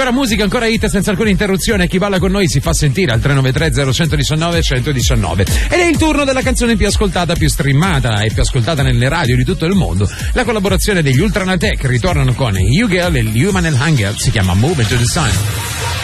Ancora musica, ancora hit senza alcuna interruzione. Chi balla con noi si fa sentire al 393 0119 119. Ed è il turno della canzone più ascoltata, più streamata e più ascoltata nelle radio di tutto il mondo. La collaborazione degli Ultranatech ritornano con You Girl e Human and Hunger, si chiama Move to the Sun.